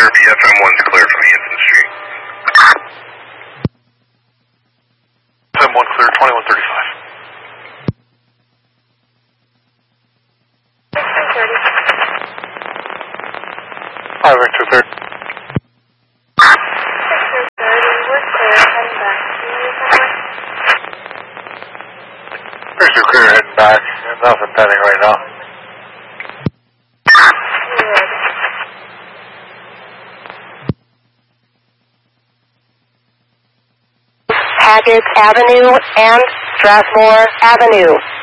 Derby, FM1's clear from Anson Street. FM1 clear, 2135. Hi, Victor 30. Victor clear, heading back. Nothing pending right now. Haggett Avenue and Strathmore Avenue.